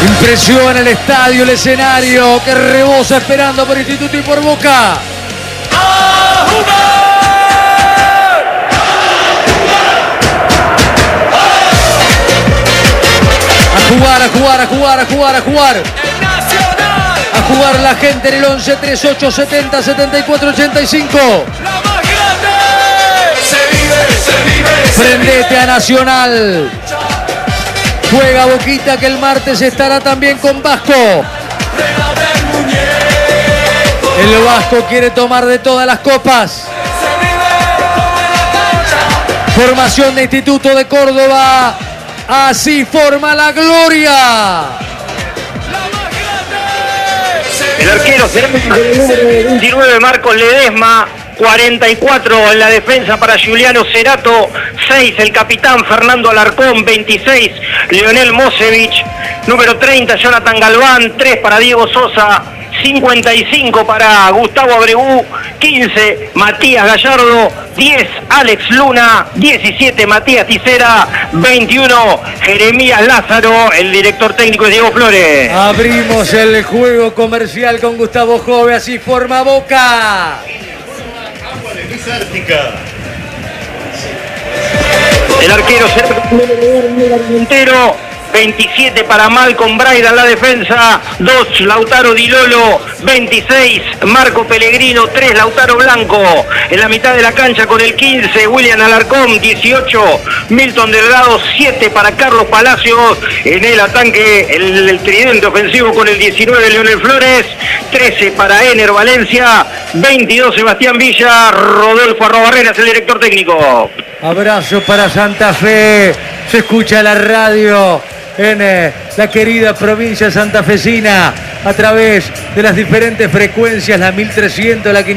Impresiona el estadio, el escenario que rebosa esperando por Instituto y por Boca. ¡A jugar! A jugar la gente en el 11 38 70 74 85. ¡La más grande! Se vive. Prendete a Nacional. Juega Boquita, que el martes estará también con Vasco. El Vasco quiere tomar de todas las copas. Formación de Instituto de Córdoba. Así forma la gloria. El arquero será el número 29, Marcos Ledesma. 44 en la defensa para Juliano Cerato, 6 el capitán Fernando Alarcón, 26 Leonel Mosevich, número 30 Jonathan Galván, 3 para Diego Sosa, 55 para Gustavo Abregú, 15 Matías Gallardo, 10 Alex Luna, 17 Matías Ticera, 21 Jeremías Lázaro. El director técnico es Diego Flores. Abrimos el juego comercial con Gustavo Jove, así forma Boca. El arquero será Montero, 27 para Malcolm Braida en la defensa, 2 Lautaro Di Lolo, 26 Marco Pellegrino, 3 Lautaro Blanco. En la mitad de la cancha con el 15 William Alarcón, 18 Milton Delgado, 7 para Carlos Palacios. En el ataque el tridente ofensivo con el 19 Leonel Flores, 13 para Ener Valencia, 22 Sebastián Villa, Rodolfo Arrobarreras el director técnico. Abrazo para Santa Fe. Se escucha la radio en la querida provincia santafesina a través de las diferentes frecuencias, la 1300, la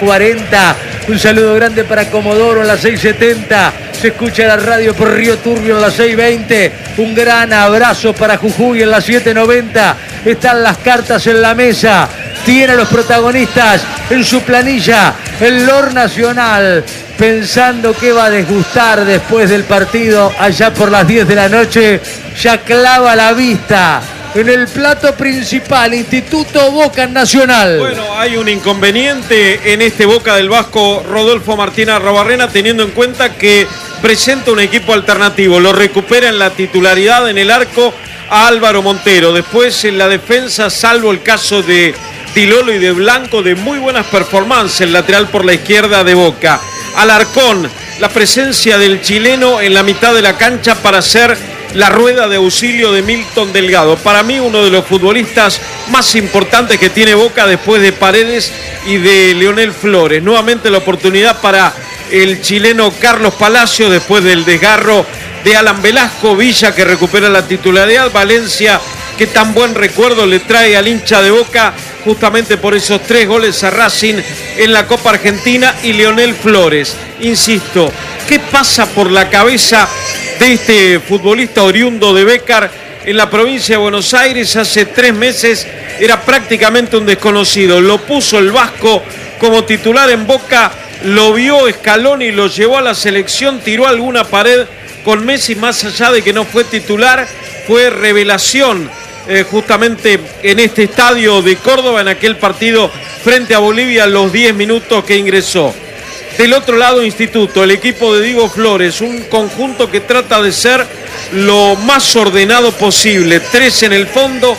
540. Un saludo grande para Comodoro en la 670. Se escucha la radio por Río Turbio en la 620. Un gran abrazo para Jujuy en la 790. Están las cartas en la mesa. Tiene a los protagonistas en su planilla. El Lor Nacional, pensando que va a desgustar después del partido allá por las 10 de la noche, ya clava la vista en el plato principal, Instituto Boca Nacional. Bueno, hay un inconveniente en este Boca del Vasco Rodolfo Martínez Arrobarrena, teniendo en cuenta que presenta un equipo alternativo. Lo recupera en la titularidad en el arco a Álvaro Montero. Después en la defensa, salvo el caso de Di Lolo y de Blanco, de muy buenas performances, el lateral por la izquierda de Boca. Alarcón, la presencia del chileno en la mitad de la cancha para hacer la rueda de auxilio de Milton Delgado. Para mí uno de los futbolistas más importantes que tiene Boca después de Paredes y de Leonel Flores. Nuevamente la oportunidad para el chileno Carlos Palacio después del desgarro de Alan Velasco. Villa, que recupera la titularidad. Valencia, que tan buen recuerdo le trae al hincha de Boca justamente por esos 3 goles a Racing en la Copa Argentina. Y Leonel Flores, insisto, ¿qué pasa por la cabeza de este futbolista oriundo de Bécar en la provincia de Buenos Aires? Hace 3 meses era prácticamente un desconocido. Lo puso el Vasco como titular en Boca, lo vio Scaloni y lo llevó a la selección, tiró alguna pared con Messi, más allá de que no fue titular, fue revelación justamente en este estadio de Córdoba, en aquel partido frente a Bolivia, los 10 minutos que ingresó. Del otro lado, Instituto, el equipo de Diego Flores, un conjunto que trata de ser lo más ordenado posible. 3 en el fondo,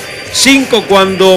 5 cuando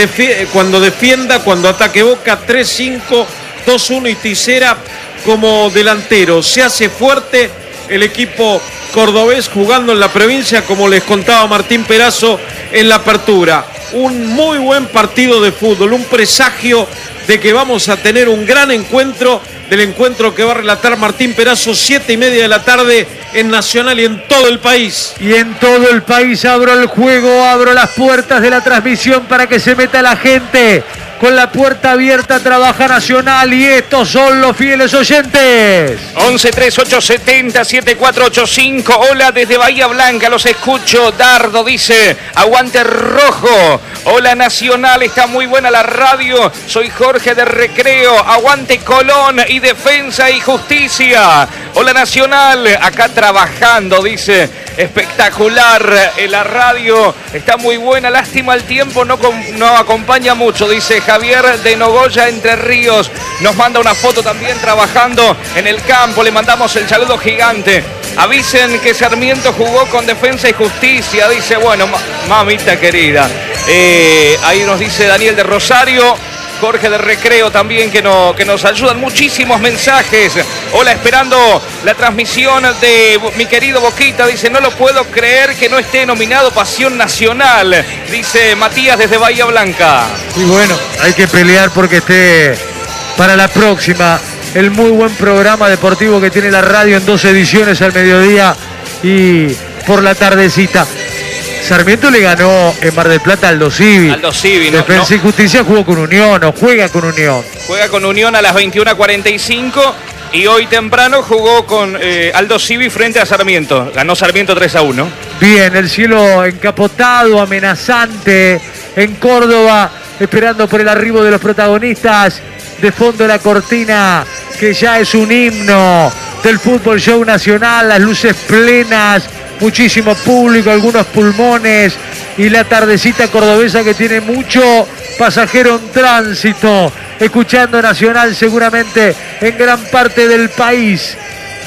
defienda, cuando ataque Boca, 3-5, 2-1 y Ticera como delantero. Se hace fuerte el equipo cordobés jugando en la provincia, como les contaba Martín Perazo en la apertura. Un muy buen partido de fútbol, un presagio de que vamos a tener un gran encuentro, del encuentro que va a relatar Martín Perazo, 7:30 de la tarde en Nacional y en todo el país. Y en todo el país abro el juego, abro las puertas de la transmisión para que se meta la gente. Con la puerta abierta trabaja Nacional y estos son los fieles oyentes. 11 3870 7485. Hola desde Bahía Blanca, los escucho. Dardo dice, aguante rojo. Hola Nacional, está muy buena la radio. Soy Jorge de Recreo. Aguante Colón y Defensa y Justicia. Hola Nacional, acá trabajando, dice Espectacular la radio, está muy buena, lástima el tiempo, no acompaña mucho, dice Javier de Nogoya, Entre Ríos. Nos manda una foto también trabajando en el campo, le mandamos el saludo gigante. Avisen que Sarmiento jugó con Defensa y Justicia, dice, bueno, mamita querida. Ahí nos dice Daniel de Rosario. Jorge de Recreo también que nos ayudan. Muchísimos mensajes. Hola, esperando la transmisión de mi querido Boquita. Dice, no lo puedo creer que no esté nominado Pasión Nacional. Dice Matías desde Bahía Blanca. Y bueno, hay que pelear porque esté para la próxima. El muy buen programa deportivo que tiene la radio en 2 ediciones al mediodía y por la tardecita. Sarmiento le ganó en Mar del Plata al Aldo Civi. Defensa y Justicia jugó con Unión, o juega con Unión. Juega con Unión a las 21:45 y hoy temprano jugó con Aldo Civi frente a Sarmiento. Ganó Sarmiento 3-1. Bien, el cielo encapotado, amenazante en Córdoba, esperando por el arribo de los protagonistas. De fondo la cortina que ya es un himno del fútbol show nacional, las luces plenas. Muchísimo público, algunos pulmones y la tardecita cordobesa que tiene mucho pasajero en tránsito, escuchando Nacional seguramente en gran parte del país.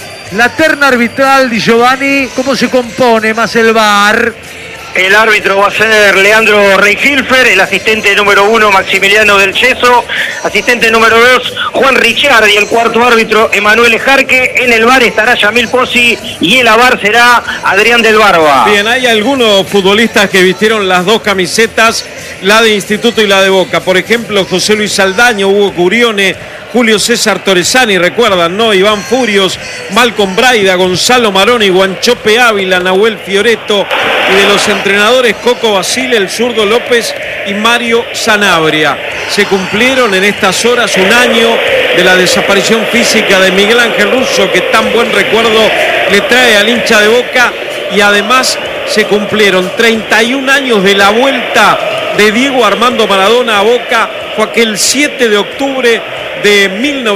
La terna arbitral de Giovanni, ¿cómo se compone más el VAR? El árbitro va a ser Leandro Reifilfer, el asistente número 1 Maximiliano del Yeso, asistente número 2 Juan Ricciardi, el cuarto árbitro Emanuel Ejarque, en el VAR estará Yamil Pozzi y el AVAR será Adrián del Barba. Bien, hay algunos futbolistas que vistieron las 2 camisetas, la de Instituto y la de Boca. Por ejemplo, José Luis Saldaño, Hugo Curione, Julio César Torresani, recuerdan, ¿no? Iván Furios, Malcolm Braida, Gonzalo Maroni, Guanchope Ávila, Nahuel Fioreto, y de los entrenadores Coco Basile, el zurdo López y Mario Sanabria. Se cumplieron en estas horas un año de la desaparición física de Miguel Ángel Russo, que tan buen recuerdo le trae al hincha de Boca, y además se cumplieron 31 años de la vuelta de Diego Armando Maradona a Boca. Fue aquel 7 de octubre de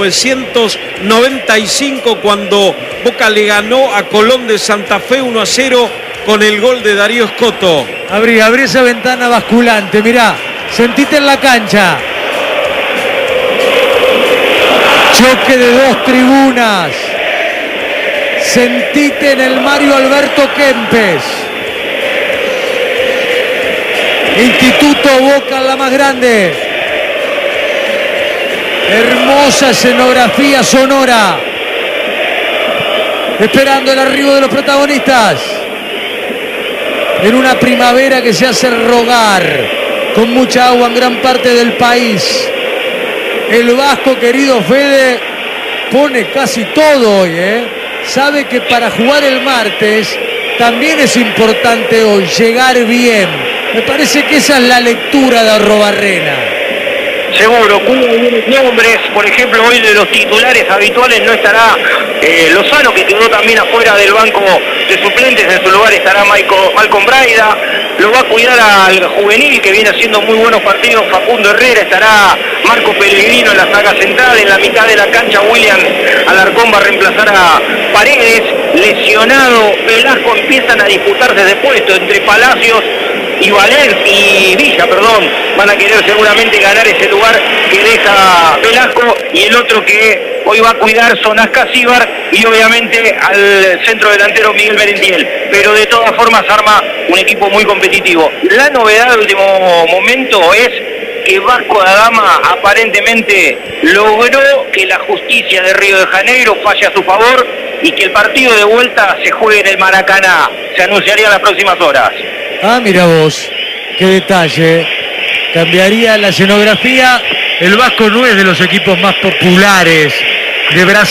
1995 cuando Boca le ganó a Colón de Santa Fe 1-0 con el gol de Darío Escoto. Abrí esa ventana basculante, mirá, sentite en la cancha. Choque de 2 tribunas. Sentite en el Mario Alberto Kempes. Instituto Boca, la más grande. Hermosa escenografía sonora. Esperando el arribo de los protagonistas. En una primavera que se hace rogar. Con mucha agua en gran parte del país. El vasco, querido Fede, pone casi todo hoy, Sabe que para jugar el martes también es importante hoy llegar bien. Me parece que esa es la lectura de Arrobarrena. Seguro, cuida algunos nombres, por ejemplo, hoy de los titulares habituales no estará Lozano, que quedó también afuera del banco de suplentes, en su lugar estará Malcolm Braida, lo va a cuidar al juvenil que viene haciendo muy buenos partidos, Facundo Herrera, estará Marco Pellegrino en la saga central, en la mitad de la cancha William Alarcón va a reemplazar a Paredes, lesionado Velasco, empiezan a disputarse de puesto entre Palacios y Villa, van a querer seguramente ganar ese lugar que deja Velasco, y el otro que hoy va a cuidar son Ascasíbar y obviamente al centro delantero Miguel Merentiel, pero de todas formas arma un equipo muy competitivo. La novedad del último momento es que Vasco da Gama aparentemente logró que la justicia de Río de Janeiro falle a su favor y que el partido de vuelta se juegue en el Maracaná. Se anunciaría en las próximas horas. Ah, mira vos, qué detalle. Cambiaría la escenografía. El Vasco no es de los equipos más populares de Brasil.